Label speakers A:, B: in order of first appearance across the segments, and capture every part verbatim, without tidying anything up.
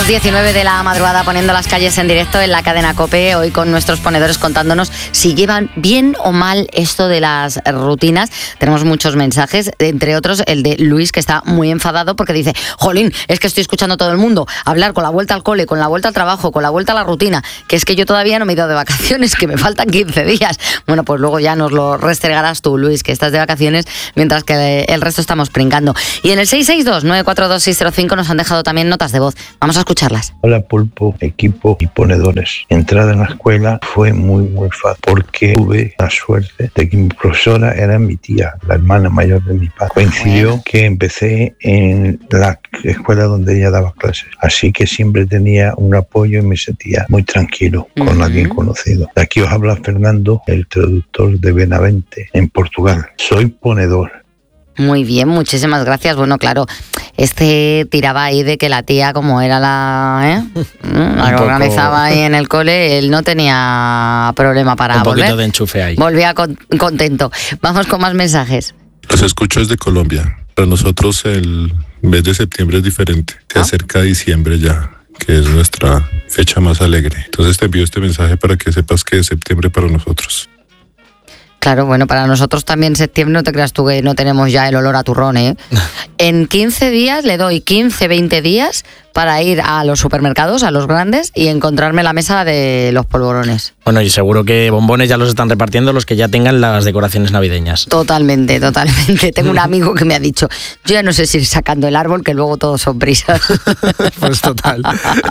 A: dos diecinueve de la madrugada poniendo las calles en directo en la cadena COPE, hoy con nuestros ponedores contándonos si llevan bien o mal esto de las rutinas. Tenemos muchos mensajes, entre otros el de Luis, que está muy enfadado porque dice: jolín, es que estoy escuchando a todo el mundo hablar con la vuelta al cole, con la vuelta al trabajo, con la vuelta a la rutina, que es que yo todavía no me he ido de vacaciones, que me faltan quince días. Bueno, pues luego ya nos lo restregarás tú, Luis, que estás de vacaciones mientras que el resto estamos brincando. Y en el seis seis dos, nueve cuatro dos, seis cero cinco nos han dejado también notas de voz. Vamos a escucharlas.
B: Hola Pulpo, equipo y ponedores. Entrada en la escuela fue muy muy fácil porque tuve la suerte de que mi profesora era mi tía, la hermana mayor de mi padre. Coincidió bueno. que empecé en la escuela donde ella daba clases, así que siempre tenía un apoyo y me sentía muy tranquilo con uh-huh. alguien conocido. De aquí os habla Fernando, el traductor de Benavente en Portugal. Soy ponedor.
A: Muy bien, muchísimas gracias. Bueno, claro, este tiraba ahí de que la tía, como era la, ¿eh? la que poco... organizaba ahí en el cole, él no tenía problema para
C: un
A: volver.
C: Un poquito de enchufe ahí.
A: Volvía con, contento. Vamos con más mensajes.
D: Los escucho desde Colombia. Para nosotros el mes de septiembre es diferente. Se ¿Ah? acerca diciembre ya, que es nuestra fecha más alegre. Entonces te envío este mensaje para que sepas que es septiembre para nosotros.
A: Claro, bueno, para nosotros también septiembre, no te creas tú que no tenemos ya el olor a turrón, ¿eh? En quince días le doy quince, veinte días para ir a los supermercados, a los grandes, y encontrarme la mesa de los polvorones.
C: Bueno, y seguro que bombones ya los están repartiendo los que ya tengan las decoraciones navideñas.
A: Totalmente, totalmente. Tengo un amigo que me ha dicho: yo ya no sé si ir sacando el árbol, que luego todos son prisas.
C: Pues total.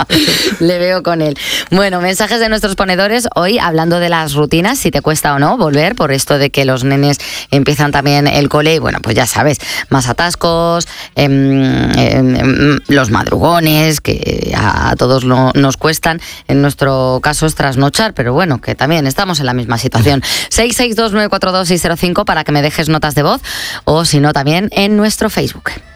A: Le veo con él. Bueno, mensajes de nuestros ponedores hoy hablando de las rutinas, si te cuesta o no volver, por esto de que los nenes empiezan también el cole, y bueno, pues ya sabes, más atascos, eh, eh, los madrugones, que a todos no, nos cuestan. En nuestro caso es trasnochar, pero bueno, que también estamos en la misma situación. seis seis dos, nueve cuatro dos, seis cero cinco para que me dejes notas de voz, o si no también en nuestro Facebook.